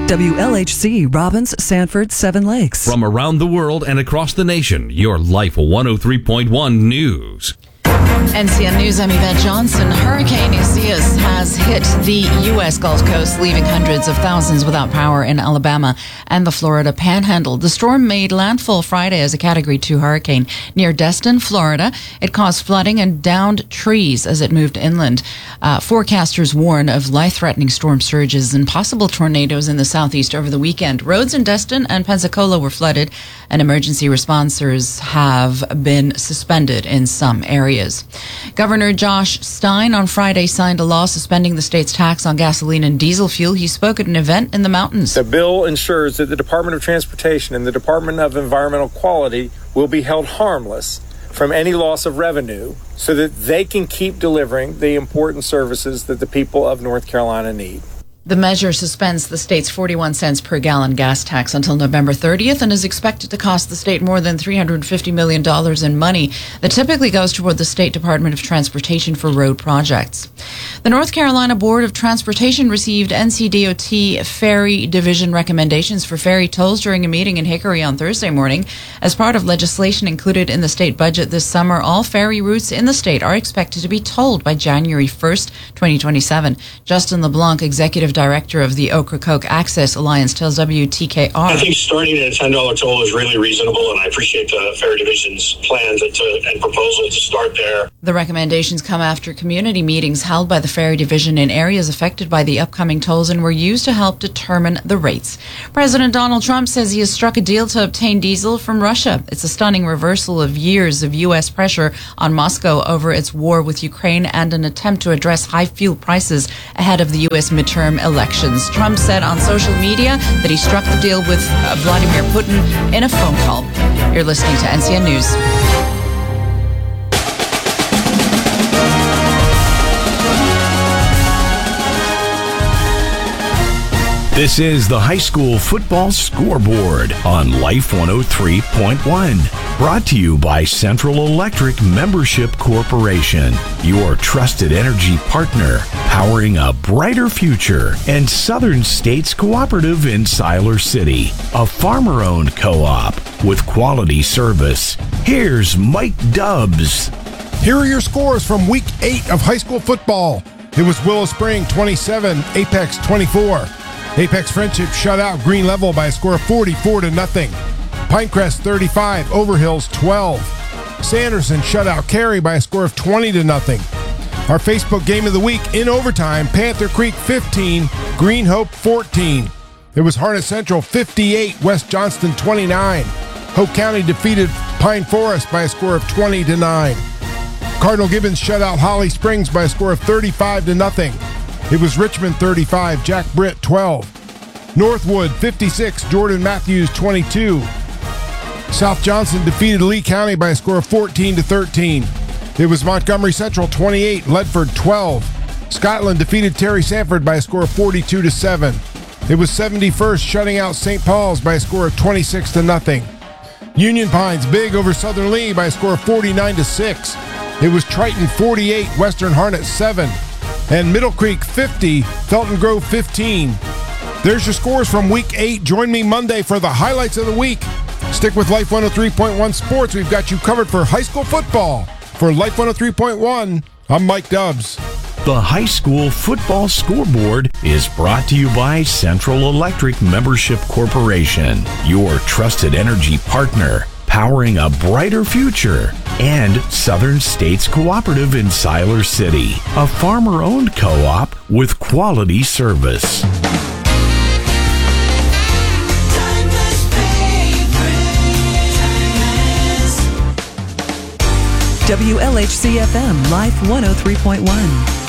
WLHC Robbins, Sanford, Seven Lakes. From around the world and across the nation, your Life 103.1 News. NCN News, I'm Yvette Johnson. Hurricane Isaias has hit the U.S. Gulf Coast, leaving hundreds of thousands without power in Alabama and the Florida Panhandle. The storm made landfall Friday as a Category 2 hurricane near Destin, Florida. It caused flooding and downed trees as it moved inland. Forecasters warn of life-threatening storm surges and possible tornadoes in the southeast over the weekend. Roads in Destin and Pensacola were flooded, and emergency responders have been suspended in some areas. Governor Josh Stein on Friday signed a law suspending the state's tax on gasoline and diesel fuel. He spoke at an event in the mountains. The bill ensures that the Department of Transportation and the Department of Environmental Quality will be held harmless from any loss of revenue so that they can keep delivering the important services that the people of North Carolina need. The measure suspends the state's 41 cents per gallon gas tax until November 30th and is expected to cost the state more than $350 million in money that typically goes toward the State Department of Transportation for road projects. The North Carolina Board of Transportation received NCDOT Ferry Division recommendations for ferry tolls during a meeting in Hickory on Thursday morning. As part of legislation included in the state budget this summer, all ferry routes in the state are expected to be tolled by January 1st, 2027. Justin LeBlanc, Executive Director of the Ocracoke Access Alliance, tells WTKR. I think starting at a $10 toll is really reasonable, and I appreciate the Ferry Division's plans and proposal to start there. The recommendations come after community meetings held by the Ferry Division in areas affected by the upcoming tolls and were used to help determine the rates. President Donald Trump says he has struck a deal to obtain diesel from Russia. It's a stunning reversal of years of U.S. pressure on Moscow over its war with Ukraine and an attempt to address high fuel prices ahead of the U.S. midterm elections. Trump said on social media that he struck the deal with Vladimir Putin in a phone call. You're listening to NCN News. This is the high school football scoreboard on Life 103.1. Brought to you by Central Electric Membership Corporation, your trusted energy partner, powering a brighter future, and Southern States Cooperative in Siler City, a farmer-owned co-op with quality service. Here's Mike Dubs. Here are your scores from Week 8 of high school football. It was Willow Spring 27, Apex 24. Apex Friendship shut out Green Level by a score of 44-0. Pinecrest 35, Overhills 12. Sanderson shut out Cary by a score of 20-0. Our Facebook game of the week in overtime, Panther Creek 15, Green Hope 14. It was Harnett Central 58, West Johnston 29. Hope County defeated Pine Forest by a score of 20-9. Cardinal Gibbons shut out Holly Springs by a score of 35-0. It was Richmond 35, Jack Britt 12. Northwood 56, Jordan Matthews 22. South Johnson defeated Lee County by a score of 14-13. It was Montgomery Central 28, Ledford 12. Scotland defeated Terry Sanford by a score of 42-7. It was 71st shutting out St. Paul's by a score of 26-0. Union Pines big over Southern Lee by a score of 49-6. It was Triton 48, Western Harnett 7. And Middle Creek 50, Felton Grove 15. There's your scores from Week 8. Join me Monday for the highlights of the week. Stick with Life 103.1 Sports. We've got you covered for high school football. For Life 103.1, I'm Mike Dubs. The high school football scoreboard is brought to you by Central Electric Membership Corporation, your trusted energy partner, powering a brighter future, and Southern States Cooperative in Siler City, a farmer-owned co-op with quality service. WLHC FM, Life 103.1.